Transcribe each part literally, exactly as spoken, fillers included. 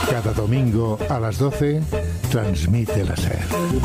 Cada domingo a las doce, transmite la SER.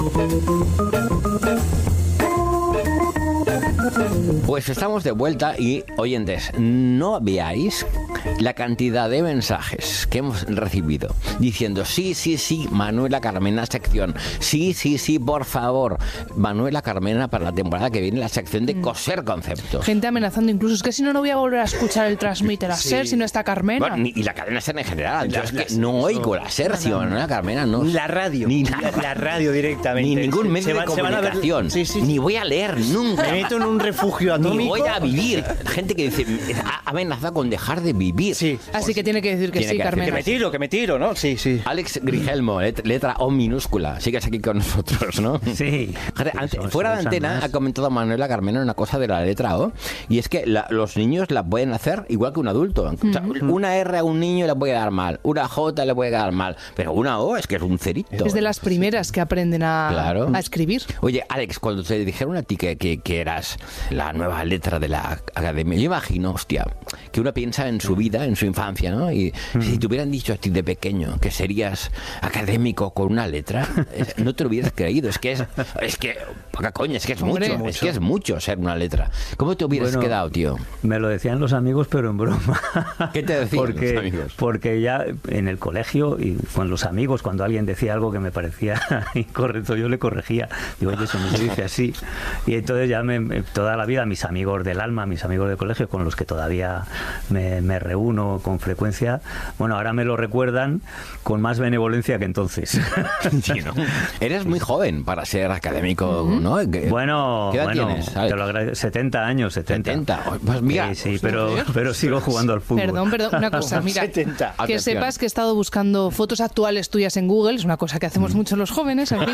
Pues estamos de vuelta y, oyentes, no veáis la cantidad de mensajes que hemos recibido diciendo sí, sí, sí, Manuela Carmena sección, sí, sí, sí, por favor, Manuela Carmena para la temporada que viene la sección de coser conceptos. Gente amenazando incluso, es que si no, no voy a volver a escuchar el Transmite la SER, sí, si no está Carmena. Bueno, ni, y la cadena SER en general, yo Las, es que las, no eso, oigo la SER, si Manuela Carmena no... Ni la radio, ni la, la radio directamente. Ni ningún medio se va, de comunicación, ver, sí, sí, ni voy a leer nunca. Me meto en un refugio atómico. Ni voy a vivir. Gente que dice, ha amenazado con dejar de vivir. Sí. Así que tiene que decir que Tiene sí, que Carmena. Que me tiro, que me tiro, ¿no? Sí, sí. Alex Grigelmo, let- letra O minúscula. Sigues aquí con nosotros, ¿no? Sí. Fíjate, ante- Eso, fuera se de usan antena más. ha comentado Manuela Carmena una cosa de la letra O, y es que la- los niños la pueden hacer igual que un adulto. O sea, una R a un niño le puede dar mal, una J le puede dar mal, pero una O es que es un cerito. Es de las primeras que aprenden a, Claro. a escribir. Oye, Alex, cuando te dijeron a ti que, que, que eras la nueva letra de la academia, yo imagino, hostia, que uno piensa en su vida, en su infancia, ¿no? Y si te hubieran dicho a ti de pequeño que serías académico con una letra, es- no te lo hubieras creído. Es que es, es que, poca coña, es que es Hombre. mucho, es que es mucho ser una letra. ¿Cómo te hubieras Bueno, quedado, tío? Me lo decían los amigos, pero en broma. ¿Qué te decían porque, los amigos? Porque ya en el colegio y con los amigos, cuando alguien decía algo que me parecía incorrecto, yo le corregía. Digo, oye, eso no se dice así. Y entonces ya me, me- toda la vida mis amigos del alma, mis amigos de colegio, con los que todavía me, me reúno con frecuencia, bueno, ahora me lo recuerdan con más benevolencia que entonces. Sí, ¿no? Eres muy joven para ser académico, ¿no? ¿Qué- Bueno, ¿qué edad bueno, tienes, te Alex? lo agradezco. setenta años, setenta. setenta. Pues mira, Sí, sí, pero, pero sigo jugando al fútbol. Perdón, perdón, una cosa, mira, setenta. que Atención. sepas que he estado buscando fotos actuales tuyas en Google, es una cosa que hacemos mucho los jóvenes, en fin.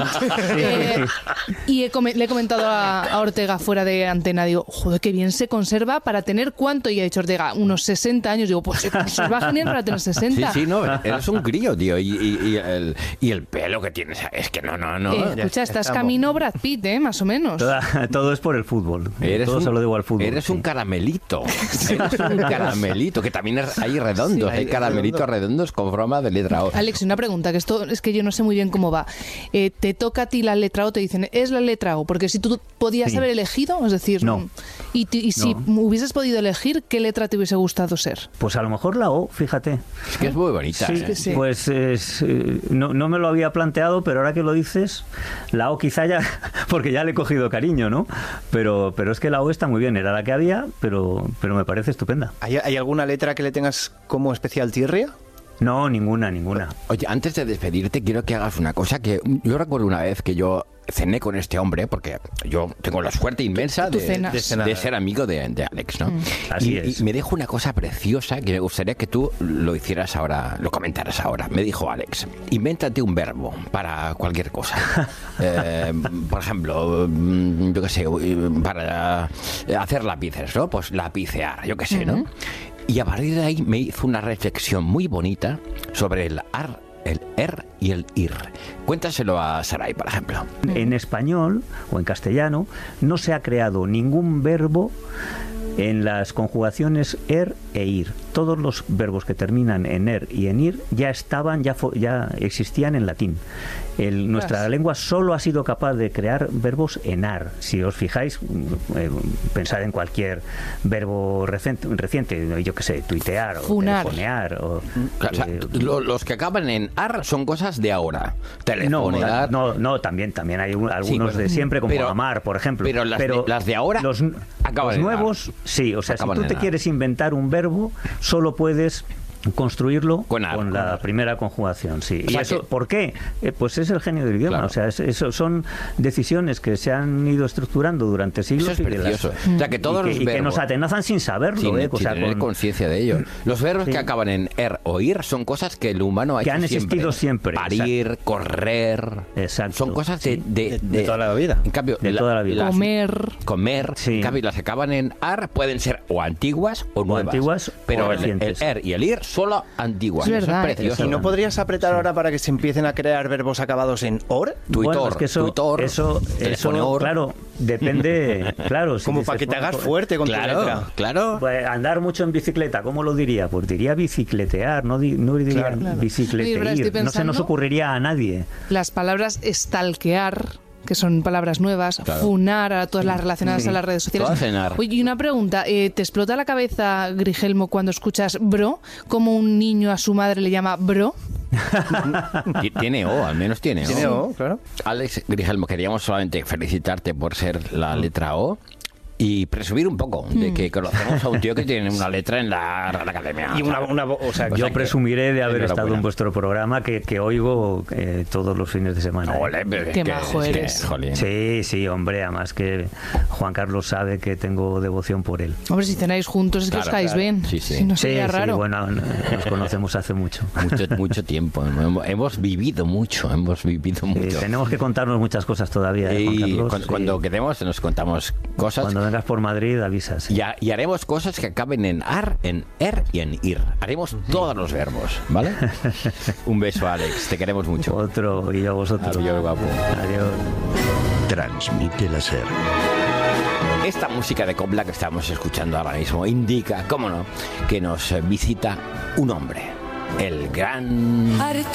Eh, y he come- le he comentado a, a Ortega fuera de antena, digo, joder, qué bien se conserva para tener cuánto, y ha dicho Ortega, unos sesenta años, digo, pues se conserva genial para tener Sí, sesenta. sí, no, eres un crío, tío, y, y- y el, y el pelo que tienes, es que no, no, no. Eh, escucha, estás camino Brad Pitt, ¿eh? Más o menos. Toda- todo es por el fútbol. Eres todo un, se lo debo al fútbol. Eres sí. un caramelito. Eres un caramelito, que también es- hay redondos, Sí, hay hay caramelitos redondo. redondos con forma de letra O. Alex, una pregunta, que esto es que yo no sé muy bien cómo va. Eh, ¿Te toca a ti la letra O? Te dicen, ¿es la letra O? Porque si tú podías Sí. haber elegido, es decir, No. y, ti- y si hubieses podido elegir, ¿qué letra te hubiese gustado ser? Pues a lo mejor la O, fíjate. Es que es muy bonita. Sí, ¿eh? sí. Pues es, eh, no, no me lo había planteado, pero ahora que lo dices, la O quizá ya, porque ya le he cogido cariño, ¿no? Pero, pero es que la O está muy bien, era la que había, pero, pero me parece estupenda. ¿Hay, hay alguna letra que le tengas como especial tirria? No, ninguna, ninguna. Oye, antes de despedirte, quiero que hagas una cosa que yo recuerdo una vez que yo cené con este hombre, porque yo tengo la suerte inmensa Tú de, cenas. de- De cenar. de ser amigo de, de Alex, ¿no? Así y, es. y me dijo una cosa preciosa que me gustaría que tú lo hicieras ahora, lo comentaras ahora. Me dijo Alex, invéntate un verbo para cualquier cosa. Eh, por ejemplo, mm, yo qué sé, para hacer lápices, ¿no? Pues lapicear, yo qué sé, ¿no? Y a partir de ahí me hizo una reflexión muy bonita sobre el ar, el er y el ir. Cuéntaselo a Saray, por ejemplo. En español o en castellano no se ha creado ningún verbo en las conjugaciones er e ir. Todos los verbos que terminan en er y en ir ya estaban, ya, fo- ya existían en latín. El- nuestra Ostras. lengua solo ha sido capaz de crear verbos en ar. Si os fijáis, eh, pensad en cualquier verbo recente, reciente, yo qué sé, tuitear o Funar. telefonear. O, O sea, eh, lo- los que acaban en ar son cosas de ahora. no, Telefonear. no, no, también, también hay un- algunos bueno, de siempre, como pero- amar, por ejemplo. pero las de- las de ahora los, acaban los en nuevos, ar. sí, o sea, si Acaban tú en te ar. quieres inventar un verbo, solo puedes construirlo Con ar, con la ar. primera conjugación, sí. O ¿Y sea eso que- por qué? Eh, pues es el genio del idioma, Claro. o sea, es- eso son decisiones que se han ido estructurando durante siglos Eso es y, de las- precioso. O sea, que todos y que, los y que verbos- nos atenazan sin saberlo, Sin, eh, o sin sea, tener con- conciencia de ello. Los verbos Sí. que acaban en er o ir son cosas que el humano ha Que hecho han existido siempre, Parir, correr. Exacto. Son cosas de, Sí. de, De- de toda la vida. En cambio, De toda la vida. las- Comer. Comer. Sí. En cambio, las que acaban en ar pueden ser o antiguas o nuevas. antiguas o Pero el, el recientes. er y el ir sola antigua. Es verdad. Eso es precioso. ¿Y no podrías apretar ahora para que se empiecen a crear verbos acabados en or? Tuitor, Bueno, es que eso, tuitor, eso, eso, telefonor. claro, depende, claro. si Como dices, para que te bueno, hagas pues, fuerte con tu letra. Claro, claro. pues, andar mucho en bicicleta, ¿cómo lo diría? Pues diría bicicletear, no, di- no diría Claro, claro. bicicleteir. Oye, pero estoy No se nos pensando- ocurriría a nadie. Las palabras stalkear, que son palabras nuevas, Claro. funar, a todas las relacionadas Sí. a las redes sociales. Todas cenar. Oye, y una pregunta, eh, ¿te explota la cabeza, Grigelmo, cuando escuchas bro? ¿Cómo un niño a su madre le llama bro? Ti- Tiene O, al menos tiene O. ¿Tiene O? Claro. Alex Grigelmo, queríamos solamente felicitarte por ser la letra O y presumir un poco de que conocemos a un tío que tiene una letra en la Real Academia. Y una, una vo- o sea, O Yo sea que- presumiré de haber enhorabuena. estado en vuestro programa que, que oigo eh, todos los fines de semana. ¿eh? Ole, pero Qué es que- majo es que, eres. jolín. Sí, sí, hombre, además que Juan Carlos sabe que tengo devoción por él. Hombre, si cenáis juntos es que Claro, os caéis claro. bien. Sí, sí. Si no Sí, sería sí, raro. bueno, nos conocemos hace mucho. Mucho, mucho tiempo. Hemos, hemos vivido mucho, hemos vivido Sí, mucho. tenemos que contarnos muchas cosas todavía, ¿eh, Juan Y Carlos? cuando, Sí. cuando quedemos nos contamos cosas Cuando vengas por Madrid avisas. y, ha- y haremos cosas que acaben en ar, en er y en ir. Haremos todos los verbos, ¿vale? Un beso, Alex. Te queremos mucho. Otro y yo a vosotros. Adiós, guapo. Adiós. Transmite la SER. Esta música de copla que estamos escuchando ahora mismo indica, cómo no, que nos visita un hombre, el gran